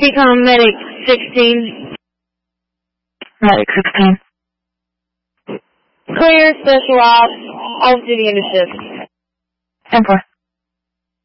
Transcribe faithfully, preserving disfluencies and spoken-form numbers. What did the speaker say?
T-Com Medic sixteen. Medic sixteen. Clear, special ops, off duty in the shift. ten four.